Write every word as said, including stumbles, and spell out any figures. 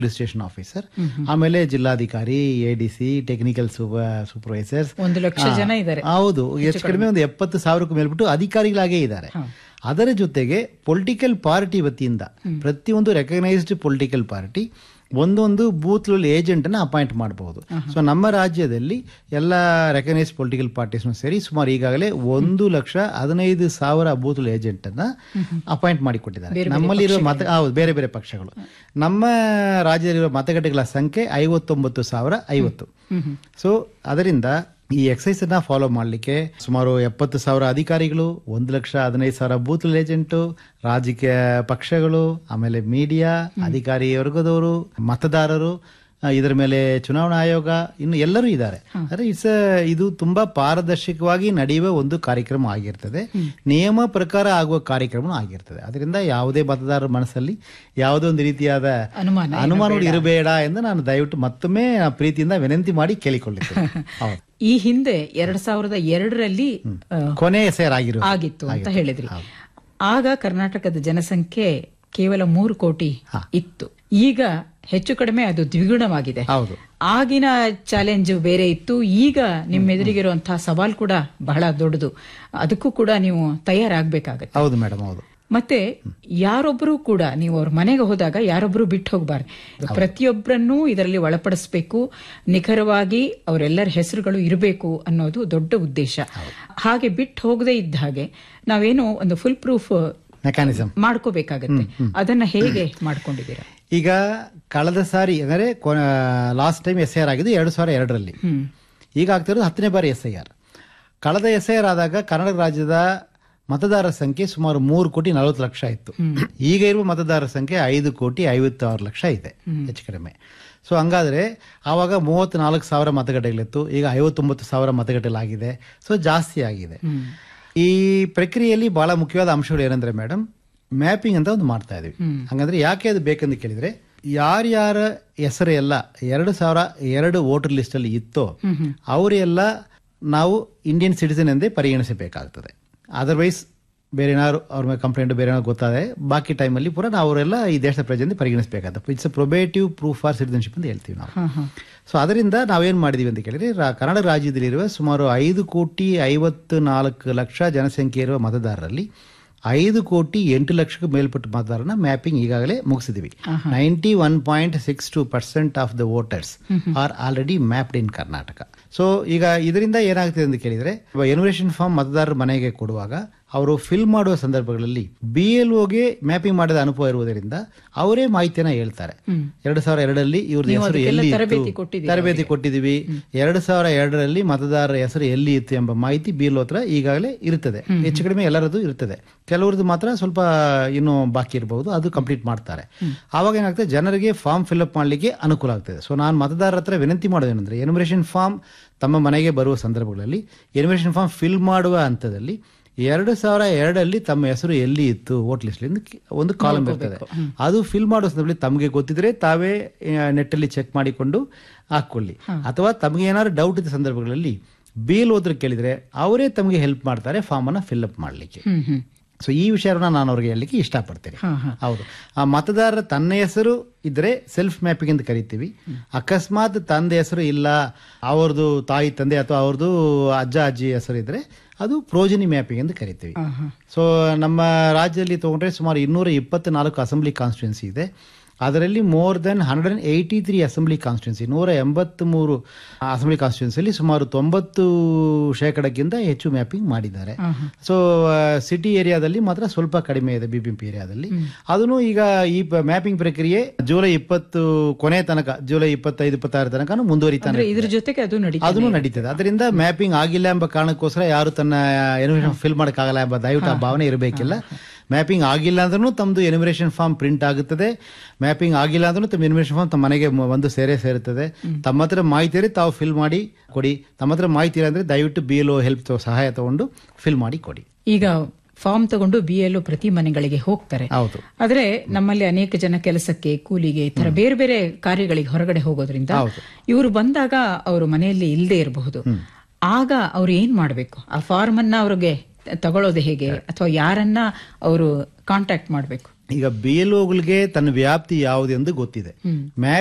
Registration officer, ಆಮೇಲೆ ಜಿಲ್ಲಾಧಿಕಾರಿ, ADC, technical supervisors, ಒಂದು ಲಕ್ಷ ಜನ ಇದ್ದಾರೆ. ಹೌದು, ಹೆಚ್ಚು ಕಡಿಮೆ ಒಂದು ಎಪ್ಪತ್ತು ಸಾವಿರಕ್ಕೂ ಮೇಲ್ಬಿಟ್ಟು ಅಧಿಕಾರಿಗಳಾಗೇ ಇದ್ದಾರೆ. ಅದರ ಜೊತೆಗೆ ಪೊಲಿಟಿಕಲ್ ಪಾರ್ಟಿ ವತಿಯಿಂದ ಪ್ರತಿಯೊಂದು ರೆಕಗ್ನೈಸ್ಡ್ ಪೊಲಿಟಿಕಲ್ ಪಾರ್ಟಿ ಒಂದೊಂದು ಬೂತ್ ಏಜೆಂಟ್ ಅನ್ನ ಅಪಾಯಿಂಟ್ ಮಾಡಬಹುದು. ಸೊ ನಮ್ಮ ರಾಜ್ಯದಲ್ಲಿ ಎಲ್ಲ ರೆಕಗ್ನೈಸ್ಡ್ ಪೊಲಿಟಿಕಲ್ ಪಾರ್ಟೀಸ್ ಸೇರಿ ಸುಮಾರು ಈಗಾಗಲೇ ಒಂದು ಲಕ್ಷ ಹದಿನೈದು ಸಾವಿರ ಬೂತ್ ಏಜೆಂಟ್ ಅನ್ನ ಅಪಾಯಿಂಟ್ ಮಾಡಿಕೊಟ್ಟಿದ್ದಾರೆ. ನಮ್ಮಲ್ಲಿರುವ ಮತ ಹೌದು ಬೇರೆ ಬೇರೆ ಪಕ್ಷಗಳು. ನಮ್ಮ ರಾಜ್ಯದಲ್ಲಿರುವ ಮತಗಟ್ಟೆಗಳ ಸಂಖ್ಯೆ ಐವತ್ತೊಂಬತ್ತು ಸಾವಿರ ಐವತ್ತು. ಸೊ ಅದರಿಂದ ಈ ಎಕ್ಸೈಸ್ ಅನ್ನ ಫಾಲೋ ಮಾಡಲಿಕ್ಕೆ ಸುಮಾರು ಎಪ್ಪತ್ತು ಸಾವಿರ ಅಧಿಕಾರಿಗಳು, ಒಂದು ಲಕ್ಷ ಹದಿನೈದು ಸಾವಿರ ಬೂತ್ ಏಜೆಂಟು, ರಾಜಕೀಯ ಪಕ್ಷಗಳು, ಆಮೇಲೆ ಮೀಡಿಯಾ, ಅಧಿಕಾರಿ ವರ್ಗದವರು, ಮತದಾರರು, ಇದರ ಮೇಲೆ ಚುನಾವಣಾ ಆಯೋಗ, ಇನ್ನು ಎಲ್ಲರೂ ಇದ್ದಾರೆ. ಅಂದ್ರೆ ಇಟ್ಸ್ ಇದು ತುಂಬಾ ಪಾರದರ್ಶಕವಾಗಿ ನಡೆಯುವ ಒಂದು ಕಾರ್ಯಕ್ರಮ ಆಗಿರ್ತದೆ, ನಿಯಮ ಪ್ರಕಾರ ಆಗುವ ಕಾರ್ಯಕ್ರಮ ಆಗಿರ್ತದೆ. ಅದರಿಂದ ಯಾವುದೇ ಮತದಾರರ ಮನಸ್ಸಲ್ಲಿ ಯಾವುದೇ ಒಂದು ರೀತಿಯಾದ ಅನುಮಾನಗಳು ಇರಬೇಡ ಎಂದು ನಾನು ದಯವಿಟ್ಟು ಮತ್ತೊಮ್ಮೆ ಪ್ರೀತಿಯಿಂದ ವಿನಂತಿ ಮಾಡಿ ಕೇಳಿಕೊಳ್ಳುತ್ತೇನೆ. ಹೌದು, ಈ ಹಿಂದೆ ಎರಡ್ ಸಾವಿರದ ಎರಡರಲ್ಲಿ ಕೊನೆ ಎಸೆರ್ ಆಗಿತ್ತು ಅಂತ ಹೇಳಿದ್ರಿ. ಆಗ ಕರ್ನಾಟಕದ ಜನಸಂಖ್ಯೆ ಕೇವಲ ಮೂರು ಕೋಟಿ ಇತ್ತು. ಈಗ ಹೆಚ್ಚು ಕಡಿಮೆ ಅದು ದ್ವಿಗುಣವಾಗಿದೆ. ಆಗಿನ ಚಾಲೆಂಜ್ ಬೇರೆ ಇತ್ತು, ಈಗ ನಿಮ್ಮ ಎದುರಿಗಿರುವಂತಹ ಸವಾಲ್ ಕೂಡ ಬಹಳ ದೊಡ್ಡದು. ಅದಕ್ಕೂ ಕೂಡ ನೀವು ತಯಾರಾಗಬೇಕಾಗತ್ತೆ. ಹೌದು ಮೇಡಮ್, ಹೌದು. ಮತ್ತೆ ಯಾರೊಬ್ಬರು ಕೂಡ ನೀವು ಅವ್ರ ಮನೆಗೆ ಹೋದಾಗ ಯಾರೊಬ್ರು ಬಿಟ್ಟು ಹೋಗಬಾರ್ದು. ಪ್ರತಿಯೊಬ್ಬರನ್ನೂ ಇದರಲ್ಲಿ ಒಳಪಡಿಸಬೇಕು, ನಿಖರವಾಗಿ ಅವರೆಲ್ಲರ ಹೆಸರುಗಳು ಇರಬೇಕು ಅನ್ನೋದು ದೊಡ್ಡ ಉದ್ದೇಶ. ಹಾಗೆ ಬಿಟ್ಟು ಹೋಗದೇ ಇದ್ದ ಹಾಗೆ ನಾವೇನು ಒಂದು ಫುಲ್ ಪ್ರೂಫ್ ಮೆಕ್ಯಾನಿಸಮ್ ಮಾಡ್ಕೋಬೇಕಾಗತ್ತೆ. ಅದನ್ನ ಹೇಗೆ ಮಾಡ್ಕೊಂಡಿದ್ದೀರಾ? ಈಗ ಕಳೆದ ಸಾರಿ ಅಂದರೆ last time S I R ಆಗಿದ್ದು ಎರಡು ಸಾವಿರ ಎರಡರಲ್ಲಿ, ಈಗ ಆಗ್ತಿರೋದು ಹತ್ತನೇ ಬಾರಿ ಎಸ್ ಐ ಆರ್. ಕಳೆದ ಎಸ್ ಐ ಆರ್ ಆದಾಗ ಕರ್ನಾಟಕ ರಾಜ್ಯದ ಮತದಾರರ ಸಂಖ್ಯೆ ಸುಮಾರು ಮೂರು ಕೋಟಿ ನಲವತ್ತು ಲಕ್ಷ ಇತ್ತು. ಈಗ ಇರುವ ಮತದಾರರ ಸಂಖ್ಯೆ ಐದು ಕೋಟಿ ಐವತ್ತಾರು ಲಕ್ಷ ಇದೆ, ಹೆಚ್ಚು ಕಡಿಮೆ. ಸೊ ಹಂಗಾದ್ರೆ ಆವಾಗ ಮೂವತ್ತ್ ನಾಲ್ಕು ಸಾವಿರ ಮತಗಟ್ಟೆಗಳಿತ್ತು, ಈಗ ಐವತ್ತೊಂಬತ್ತು ಸಾವಿರ ಮತಗಟ್ಟೆಗಳಾಗಿದೆ. ಸೊ ಜಾಸ್ತಿ ಆಗಿದೆ. ಈ ಪ್ರಕ್ರಿಯೆಯಲ್ಲಿ ಬಹಳ ಮುಖ್ಯವಾದ ಅಂಶಗಳು ಏನಂದ್ರೆ ಮೇಡಮ್, ಮ್ಯಾಪಿಂಗ್ ಅಂತ ಒಂದು ಮಾಡ್ತಾ ಇದೀವಿ. ಹಂಗಂದ್ರೆ ಯಾಕೆ ಅದು ಬೇಕಂತ ಕೇಳಿದ್ರೆ, ಯಾರ್ಯಾರ ಹೆಸರು ಎಲ್ಲ ಎರಡು ಸಾವಿರ ಎರಡು ವೋಟರ್ ಲಿಸ್ಟ್ ಅಲ್ಲಿ ಇತ್ತೋ ಅವರೆಲ್ಲ ನಾವು ಇಂಡಿಯನ್ ಸಿಟಿಸನ್ ಎಂದೇ ಪರಿಗಣಿಸಬೇಕಾಗ್ತದೆ. ಅದರ್ವೈಸ್ ಬೇರೆ ಏನಾದ್ರು ಅವ್ರ ಮೇಲೆ ಕಂಪ್ಲೇಂಟ್ ಬೇರೆ ಏನಾದ್ರು ಗೊತ್ತಾದ್ರೆ ಬಾಕಿ ಟೈಮಲ್ಲಿ ಪೂರ ನಾವು ಅವರೆಲ್ಲ ಈ ದೇಶದ ಪ್ರಜೆ ಅಂತ ಪರಿಗಣಿಸಬೇಕಾಗುತ್ತೆ. It's a ಪ್ರೊಬೇಟಿವ್ proof for citizenship ಅಂತ ಹೇಳ್ತೀವಿ ನಾವು. ಸೊ ಅದರಿಂದ ನಾವೇನ್ ಮಾಡಿದೀವಿ ಅಂತ ಕೇಳಿದ್ರೆ, ಕರ್ನಾಟಕ ರಾಜ್ಯದಲ್ಲಿರುವ ಸುಮಾರು ಐದು ಕೋಟಿ ಐವತ್ತು ನಾಲ್ಕು ಲಕ್ಷ ಜನಸಂಖ್ಯೆ ಇರುವ ಮತದಾರರಲ್ಲಿ ಐದು ಕೋಟಿ ಎಂಟು ಲಕ್ಷಕ್ಕೂ ಮೇಲ್ಪಟ್ಟ ಮತದಾರನ ಮ್ಯಾಪಿಂಗ್ ಈಗಾಗಲೇ ಮುಗಿಸಿದ್ವಿ. Ninety one point six two percent of the voters are already mapped in Karnataka. So ಈಗ ಇದರಿಂದ ಏನಾಗ್ತದೆ ಅಂತ ಕೇಳಿದ್ರೆ, ಎನ್ಯುಮರೇಷನ್ ಫಾರ್ಮ್ ಮತದಾರರ ಮನೆಗೆ ಕೊಡುವಾಗ ಅವರು ಫಿಲ್ ಮಾಡುವ ಸಂದರ್ಭಗಳಲ್ಲಿ ಬಿ ಎಲ್ ಓಗೆ ಮ್ಯಾಪಿಂಗ್ ಮಾಡಿದ ಅನುಭವ ಇರುವುದರಿಂದ ಅವರೇ ಮಾಹಿತಿಯನ್ನ ಹೇಳ್ತಾರೆ. ಎರಡು ಸಾವಿರ ಎರಡರಲ್ಲಿ ಇವ್ರದ್ದು ಹೆಸರು ಎಲ್ಲಿ ಇತ್ತು, ತರಬೇತಿ ಕೊಟ್ಟಿದ್ದೀವಿ. ಎರಡು ಸಾವಿರ ಎರಡರಲ್ಲಿ ಮತದಾರರ ಹೆಸರು ಎಲ್ಲಿ ಇತ್ತು ಎಂಬ ಮಾಹಿತಿ ಬಿ ಎಲ್ ಓ ಹತ್ರ ಈಗಾಗಲೇ ಇರುತ್ತದೆ. ಹೆಚ್ಚು ಕಡಿಮೆ ಎಲ್ಲರದ್ದು ಇರುತ್ತದೆ. ಕೆಲವ್ರದ್ದು ಮಾತ್ರ ಸ್ವಲ್ಪ ಇನ್ನೂ ಬಾಕಿ ಇರಬಹುದು, ಅದು ಕಂಪ್ಲೀಟ್ ಮಾಡ್ತಾರೆ. ಆವಾಗ ಏನಾಗ್ತದೆ, ಜನರಿಗೆ ಫಾರ್ಮ್ ಫಿಲ್ಅಪ್ ಮಾಡ್ಲಿಕ್ಕೆ ಅನುಕೂಲ ಆಗ್ತದೆ. ಸೊ ನಾನು ಮತದಾರರ ಹತ್ರ ವಿನಂತಿ ಮಾಡೋದೇನೆಂದ್ರೆ, ಎನ್ಯುಮರೇಷನ್ ಫಾರ್ಮ್ ತಮ್ಮ ಮನೆಗೆ ಬರುವ ಸಂದರ್ಭಗಳಲ್ಲಿ ಎನ್ಯುಮರೇಷನ್ ಫಾರ್ಮ್ ಫಿಲ್ ಮಾಡುವ ಹಂತದಲ್ಲಿ ಎರಡು ಸಾವಿರ ಎರಡರಲ್ಲಿ ತಮ್ಮ ಹೆಸರು ಎಲ್ಲಿ ಇತ್ತು ವೋಟ್ ಲಿಸ್ಟ್ ಒಂದು ಕಾಲಮ್ ಇರ್ತದೆ. ಅದು ಫಿಲ್ ಮಾಡೋ ಸಂದರ್ಭದಲ್ಲಿ ತಮಗೆ ಗೊತ್ತಿದ್ರೆ ತಾವೇ ನೆಟ್ ಅಲ್ಲಿ ಚೆಕ್ ಮಾಡಿಕೊಂಡು ಹಾಕೊಳ್ಳಿ. ಅಥವಾ ತಮಗೆ ಏನಾದ್ರು ಡೌಟ್ ಇದ್ದ ಸಂದರ್ಭಗಳಲ್ಲಿ ಬಿ ಎಲ್ ಓ ಕೇಳಿದ್ರೆ ಅವರೇ ತಮಗೆ ಹೆಲ್ಪ್ ಮಾಡ್ತಾರೆ ಫಾರ್ಮ್ ಅನ್ನ ಫಿಲ್ ಅಪ್ ಮಾಡ್ಲಿಕ್ಕೆ. ಸೊ ಈ ವಿಷಯನ ನಾನು ಅವ್ರಿಗೆ ಹೇಳಲಿಕ್ಕೆ ಇಷ್ಟಪಡ್ತೇನೆ. ಹೌದು, ಆ ಮತದಾರರ ತನ್ನ ಹೆಸರು ಇದ್ರೆ ಸೆಲ್ಫ್ ಮ್ಯಾಪಿಂಗ್ ಅಂತ ಕರಿತೀವಿ. ಅಕಸ್ಮಾತ್ ತಂದೆ ಹೆಸರು ಇಲ್ಲ, ಅವ್ರದ್ದು ತಾಯಿ ತಂದೆ ಅಥವಾ ಅವ್ರದ್ದು ಅಜ್ಜ ಅಜ್ಜಿ ಹೆಸರು ಇದ್ರೆ ಅದು ಪ್ರೋಜನಿ ಮ್ಯಾಪಿಂಗ್ ಅಂತ ಕರಿತೀವಿ. ಸೊ ನಮ್ಮ ರಾಜ್ಯದಲ್ಲಿ ತಗೊಂಡ್ರೆ ಸುಮಾರು ಇನ್ನೂರ ಇಪ್ಪತ್ತ ನಾಲ್ಕು ಅಸೆಂಬ್ಲಿ ಕಾನ್ಸ್ಟಿಟ್ಯೂನ್ಸಿ ಇದೆ. ಅದರಲ್ಲಿ more than hundred and eighty three assembly constituency, ನೂರ ಎಂಬತ್ತ್ ಮೂರು ಅಸೆಂಬ್ಲಿ ಕಾನ್ಸ್ಟಿಟ್ಯೂನ್ಸಿಯಲ್ಲಿ ಸುಮಾರು ತೊಂಬತ್ತು ಶೇಕಡಕ್ಕಿಂತ ಹೆಚ್ಚು ಮ್ಯಾಪಿಂಗ್ ಮಾಡಿದ್ದಾರೆ. ಸೊ ಸಿಟಿ ಏರಿಯಾದಲ್ಲಿ ಮಾತ್ರ ಸ್ವಲ್ಪ ಕಡಿಮೆ ಇದೆ, ಬಿಬಿಎಂಪಿ ಏರಿಯಾದಲ್ಲಿ. ಅದನ್ನು ಈಗ ಈ ಮ್ಯಾಪಿಂಗ್ ಪ್ರಕ್ರಿಯೆ ಜುಲೈ ಇಪ್ಪತ್ತು ಕೊನೆ ತನಕ, ಜುಲೈ ಇಪ್ಪತ್ತೈದು ಇಪ್ಪತ್ತಾರು ತನಕ ಮುಂದುವರಿತಾನೆ, ಇದ್ರ ಜೊತೆಗೆ ಅದನ್ನು ನಡೀತದೆ. ಅದರಿಂದ ಮ್ಯಾಪಿಂಗ್ ಆಗಿಲ್ಲ ಎಂಬ ಕಾರಣಕ್ಕೋಸ್ಕರ ಯಾರು ತನ್ನ ಎನ್ಯುಮರೇಷನ್ ಫಿಲ್ ಮಾಡಕ್ಕಾಗಲ್ಲ ಎಂಬ ದಯವಿಟ್ಟು ಆ ಭಾವನೆ ಇರಬೇಕಿಲ್ಲ. ಮ್ಯಾಪಿಂಗ್ ಆಗಿಲ್ಲ ಅಂದ್ರೂ ತಮ್ಮದು ಎನ್ಯುಮರೇಷನ್ ಫಾರ್ಮ್ ಪ್ರಿಂಟ್ ಆಗುತ್ತದೆ. ಮ್ಯಾಪಿಂಗ್ ಆಗಿಲ್ಲ ಅಂದ್ರೂ ತಮ್ಮ ಎನ್ಯುಮರೇಷನ್ ಫಾರ್ಮ್ ತಮ್ಮ ಮನೆಗೆ ಒಂದು ಸೇರೇ ಸೇರುತ್ತದೆ. ತಮ್ಮ ಹತ್ರ ಮಾಹಿತಿ ಇದ್ರೆ ತಾವು ಫಿಲ್ ಮಾಡಿ ಕೊಡಿ. ತಮ್ಮ ಹತ್ರ ಮಾಹಿತಿ ಇಲ್ಲ ಅಂದ್ರೆ ದಯವಿಟ್ಟು ಬಿ ಎಲ್ ಓ ಹೆಲ್ಪ್ ಸಹಾಯ ತಗೊಂಡು ಫಿಲ್ ಮಾಡಿ ಕೊಡಿ. ಈಗ ಫಾರ್ಮ್ ತಗೊಂಡು ಬಿ ಎಲ್ ಓ ಪ್ರತಿ ಮನೆಗಳಿಗೆ ಹೋಗ್ತಾರೆ. ಹೌದು. ಆದ್ರೆ ನಮ್ಮಲ್ಲಿ ಅನೇಕ ಜನ ಕೆಲಸಕ್ಕೆ, ಕೂಲಿಗೆ, ಈ ತರ ಬೇರೆ ಬೇರೆ ಕಾರ್ಯಗಳಿಗೆ ಹೊರಗಡೆ ಹೋಗೋದ್ರಿಂದ ಇವರು ಬಂದಾಗ ಅವರು ಮನೆಯಲ್ಲಿ ಇಲ್ಲದೆ ಇರಬಹುದು. ಆಗ ಅವ್ರು ಏನ್ ಮಾಡ್ಬೇಕು? ಆ ಫಾರ್ಮ್ ಅನ್ನ ಅವ್ರಿಗೆ ತಗೊಳ್ಳೋದು ಹೇಗೆ, ಅಥವಾ ಯಾರನ್ನ ಅವರು ಕಾಂಟ್ಯಾಕ್ಟ್ ಮಾಡಬೇಕು? ಈಗ ಬಿ ಎಲ್ ಒಗಳಿಗೆ ತನ್ನ ವ್ಯಾಪ್ತಿ ಯಾವುದೆಂದು ಗೊತ್ತಿದೆ.